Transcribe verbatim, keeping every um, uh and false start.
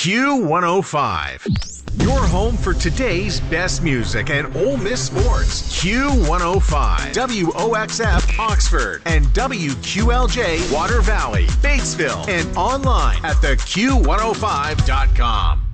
Q one oh five. Your home for today's best music and Ole Miss sports. Q one oh five. W O X F Oxford and W Q L J Water Valley, Batesville, and online at the Q one oh five dot com.